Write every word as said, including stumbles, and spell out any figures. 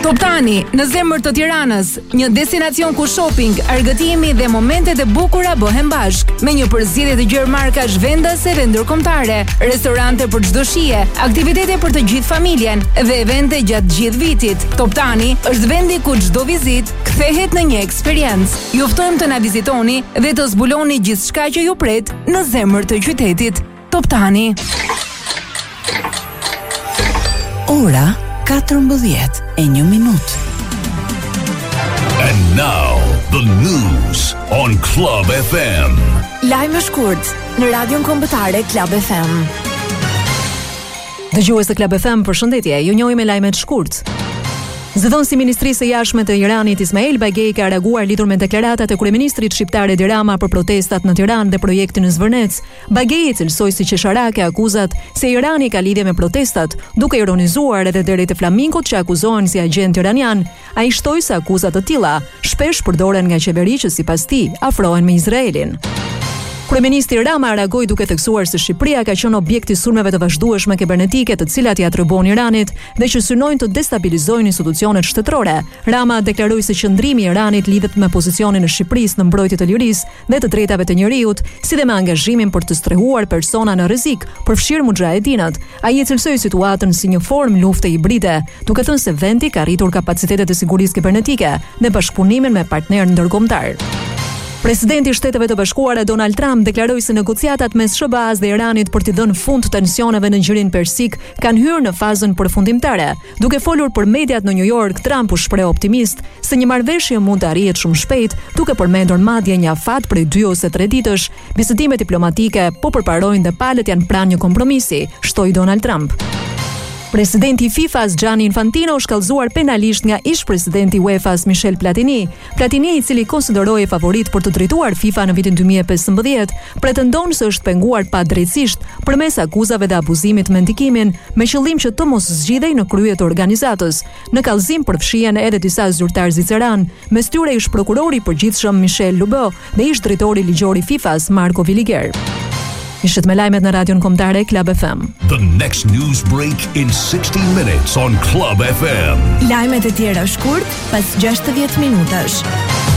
Top tani, në zemër të Tiranës, një destinacion ku shopping, argëtimi dhe momentet e bukura bëhen bashk, me një përzierje të gjerë markash vendase dhe ndërkombëtare, restorante për çdo shije, aktivitete për të gjithë familjen dhe evente gjatë gjithë vitit. Top tani është vendi ku çdo vizitë kthehet në një eksperiencë. Ju ftojmë të na vizitoni dhe të zbuloni gjithçka që ju pret në zemër të qytetit. Top tani. Ora katërmbëdhjetë e një minutë. And now the news on Club F M. Lajme shkurt në Radion Kombëtare Club F M. Dëgjues të Club F M, përshëndetje. Ju njohim me lajmet shkurt. Zëdhënësi i Ministrisë së Jashtme të Iranit Ismail Bagei ka reaguar lidhur me deklaratat e kryeministrit shqiptar Edi Rama për protestat në Tiranë dhe projektin në Zvërnec. Bagei cilsoi si qesharake akuzat se Irani ka lidhje me protestat, duke ironizuar edhe deri te flamingot që akuzohen si agent iranian. Ai shtoi se akuzat të tilla shpesh përdoren nga qeveri që sipas tij afrohen me Izraelin. Kryeministri Rama reagoi duke theksuar se Shqipëria ka qenë objekt i sulmeve të vazhdueshme kibernetike të cilat i atribuohen Iranit dhe që synojnë të destabilizojnë institucionet shtetërore. Rama deklaroi se qëndrimi i Iranit lidhet me pozicionin e Shqipërisë në mbrojtje të lirisë dhe të drejtave të njerëzit, si dhe me angazhimin për të strehuar persona në rrezik, përfshirë mujahedinat. Ai e cilsoi situatën si një formë lufte hibride, duke thënë se vendi ka rritur kapacitetet e sigurisë kibernetike në bashkëpunimin me partnerë ndërkombëtar. Presidenti i Shteteve të Bashkuara Donald Trump deklaroi se negociatat mes S B A-s dhe Iranit për t'i dhënë fund tensioneve në Gjirin Persik kanë hyrë në fazën përfundimtare. Duke folur për mediat në New York, Trump u shpreh optimist se një marrëveshje mund të arrihet shumë shpejt, duke përmendur madje një afat prej dy ose tre ditësh. Bisedimet diplomatike po përparojnë dhe palët janë pranë një kompromisi, shtoi Donald Trump. Presidenti i FIFA-s Gianni Infantino është kallëzuar penalisht nga ish-presidenti UEFA-s Michel Platini. Platini, i cili konsiderohej favorit për të drejtuar FIFA në vitin dy mijë e pesëmbëdhjetë, pretendon se është penguar padrejtësisht përmes akuzave dhe abuzimit me ndikimin, me qëllim që të mos zgjidhej në krye të organizatës. Në kallëzim përfshihen edhe disa zyrtar zviceran, mes tyre ish prokurori i përgjithshëm Michel Lubo dhe ish drejtori ligjor i FIFA-s Marco Villiger. Ishit me lajmet në Radion Kombëtare Club F M. The next news break in sixty minutes on Club F M. Lajmet e tjera shkurt pas gjashtëdhjetë minutash.